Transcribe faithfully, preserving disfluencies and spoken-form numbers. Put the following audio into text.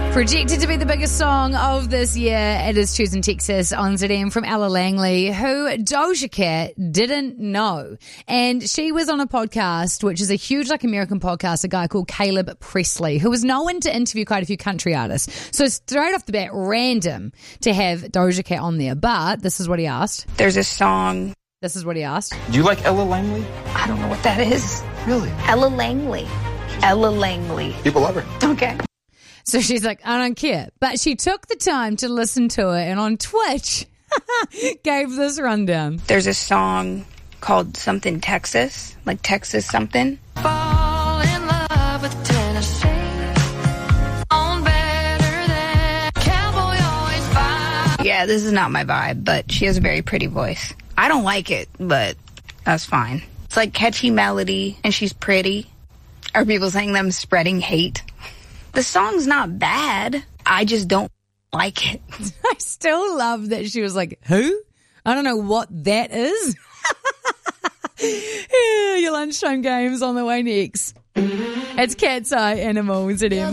Projected to be the biggest song of this year, it is Choosing Texas on Z M from Ella Langley, who Doja Cat didn't know. And she was on a podcast, which is a huge, like, American podcast, a guy called Caleb Presley, who was known to interview quite a few country artists. So straight off the bat, random to have Doja Cat on there. But this is what he asked. There's a song. This is what he asked. Do you like Ella Langley? I don't know what that is. Really? Ella Langley. Ella Langley. People love her. Okay. So she's like, I don't care. But she took the time to listen to it, and on Twitch gave this rundown. There's a song called something Texas, like Texas something. Fall in love with Tennessee. On better than cowboy always vibe. Yeah, this is not my vibe, but she has a very pretty voice. I don't like it, but that's fine. It's like catchy melody, and she's pretty. Are people saying them spreading hate? The song's not bad. I just don't like it. I still love that she was like, who? I don't know what that is. Yeah, your lunchtime games on the way next. It's Cat's Eye Animals at M.